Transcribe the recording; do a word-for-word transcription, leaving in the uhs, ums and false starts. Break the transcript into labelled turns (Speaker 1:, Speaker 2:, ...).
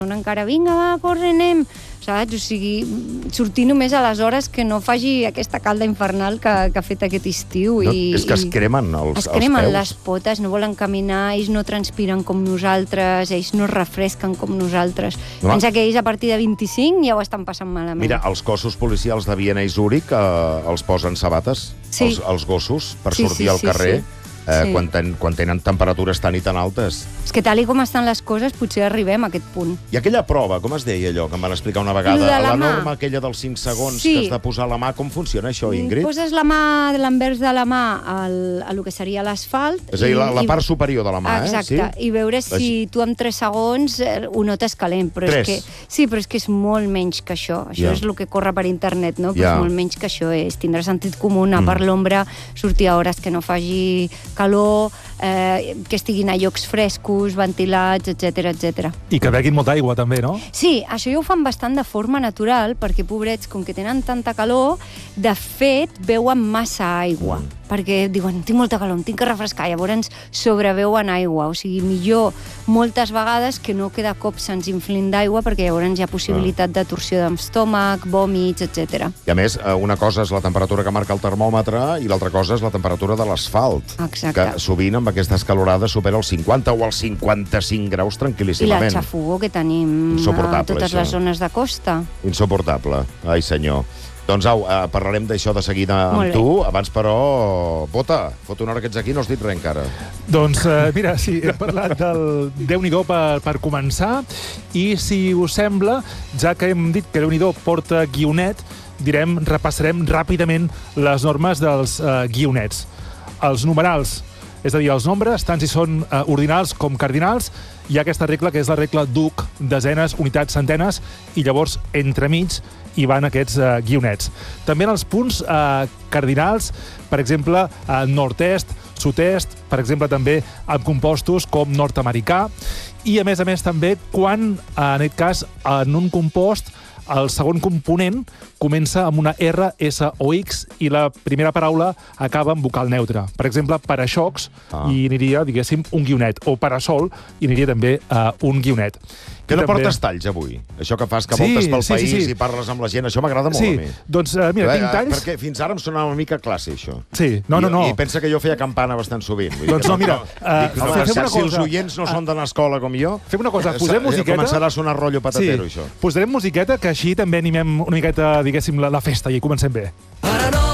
Speaker 1: encara, vinga, va, corre, anem, saps? O sigui, sortir només a les hores que no faci aquesta calda infernal que, que ha fet aquest estiu.
Speaker 2: No,
Speaker 1: i,
Speaker 2: és que es cremen els,
Speaker 1: es cremen
Speaker 2: els peus.
Speaker 1: les potes, no volen caminar, ells no transpiren com nosaltres, ells no es refresquen com nosaltres.
Speaker 2: No.
Speaker 1: Pensa que ells a partir de vint-i-cinc ja ho estan passant malament.
Speaker 2: Mira, els cossos policials de Viena i Zúrich eh, els posen sabates,
Speaker 1: Sí.
Speaker 2: els, els gossos, per
Speaker 1: Sí,
Speaker 2: sortir
Speaker 1: sí,
Speaker 2: al
Speaker 1: sí,
Speaker 2: carrer,
Speaker 1: sí.
Speaker 2: eh,
Speaker 1: Sí.
Speaker 2: quan, ten, quan tenen temperatures tan i tan altes.
Speaker 1: És que tal i com estan les coses, potser arribem a aquest punt.
Speaker 2: I aquella prova, com es deia allò, que em van explicar una
Speaker 1: Lo
Speaker 2: vegada?
Speaker 1: de la
Speaker 2: La
Speaker 1: mà.
Speaker 2: norma aquella dels cinc segons
Speaker 1: Sí.
Speaker 2: que has de posar la mà, com funciona això, Ingrid?
Speaker 1: Poses la mà, l'envers de la mà al, a lo que seria l'asfalt.
Speaker 2: És a dir, la, la
Speaker 1: i-
Speaker 2: part superior de la mà,
Speaker 1: Exacte,
Speaker 2: eh? Sí?
Speaker 1: i veure si tu en tres segons eh, ho notes calent. Però
Speaker 2: Tres?
Speaker 1: És que, sí, però és que és molt menys que això. Això
Speaker 2: Ja.
Speaker 1: és el que corre per internet, no? Però
Speaker 2: Ja.
Speaker 1: és molt menys que això. És tindre sentit comú, anar mm. per l'ombra, sortir a hores que no faci calor, eh, que estiguin a llocs frescos, ventilats, etcètera, etcètera.
Speaker 3: I que beguin molta aigua, també, no?
Speaker 1: Sí, això ja ho fan bastant de forma natural, perquè, pobrets, com que tenen tanta calor, de fet, beuen massa aigua. Mm. Perquè diuen, tinc molta calor, em tinc que refrescar, llavors sobrebeuen aigua. O sigui, millor moltes vegades que no que de cop se'ns inflin d'aigua, perquè llavors hi ha possibilitat de torsió d'estómac, vòmits, etcètera.
Speaker 2: I a més, eh, una cosa és la temperatura que marca el termòmetre i l'altra cosa és la temperatura de l'asfalt.
Speaker 1: Exacte.
Speaker 2: Que sovint amb aquestes calorades supera els cinquanta o els cinquanta-cinc graus
Speaker 1: I la
Speaker 2: tranquil·líssimament.
Speaker 1: xafogó que tenim a
Speaker 2: Insuportable,
Speaker 1: totes
Speaker 2: això.
Speaker 1: les zones de costa.
Speaker 2: Insuportable. Ai, senyor. Doncs au, eh, parlarem d'això de seguida
Speaker 1: Molt
Speaker 2: amb
Speaker 1: bé.
Speaker 2: tu. Abans, però, Bota, fot una hora que ets aquí, no has dit res encara.
Speaker 3: Doncs, eh, mira, sí, he parlat del Déu-n'hi-do per, per començar, i si us sembla, ja que hem dit que Déu-n'hi-do porta guionet, direm, repassarem ràpidament les normes dels eh, guionets. Els numerals, és a dir, els nombres, tant si són eh, ordinals com cardinals, hi ha aquesta regla que és la regla duc, desenes, unitats, centenes, i llavors, entremig, hi van aquests eh, guionets. També en els punts eh, cardinals, per exemple, eh, nord-est, sud-est, per exemple, també amb compostos com nord-americà, i, a més a més, també quan, eh, en aquest cas, en un compost, el segon component comença amb una R, S o X i la primera paraula acaba amb vocal neutre. Per exemple, paraxocs,
Speaker 2: Ah.
Speaker 3: i aniria, diguéssim, un guionet. O parasol, i aniria també uh, un guionet.
Speaker 2: Que no
Speaker 3: I també-
Speaker 2: portes talls, avui? Això que fas, que
Speaker 3: Sí,
Speaker 2: voltes pel
Speaker 3: sí, sí,
Speaker 2: país
Speaker 3: sí.
Speaker 2: i parles amb la gent, això m'agrada molt
Speaker 3: Sí,
Speaker 2: a mi.
Speaker 3: doncs, uh, mira,
Speaker 2: Eh,
Speaker 3: tinc
Speaker 2: eh,
Speaker 3: talls...
Speaker 2: Perquè fins ara em sonava una mica classe, això.
Speaker 3: Sí, no, no,
Speaker 2: I,
Speaker 3: no.
Speaker 2: I pensa que jo feia campana bastant sovint. Vull dir
Speaker 3: Doncs
Speaker 2: que
Speaker 3: no, mira,
Speaker 2: dic,
Speaker 3: eh,
Speaker 2: no,
Speaker 3: fem
Speaker 2: si,
Speaker 3: una
Speaker 2: si els
Speaker 3: cosa.
Speaker 2: oients no són de l'escola com jo...
Speaker 3: Fem una cosa,
Speaker 2: eh,
Speaker 3: posem
Speaker 2: eh,
Speaker 3: musiqueta.
Speaker 2: Començarà a sonar rotllo patatero,
Speaker 3: Sí,
Speaker 2: això.
Speaker 3: posarem musiqueta, que així també animem una miqueta, diguéssim, la, la festa, i comencem bé.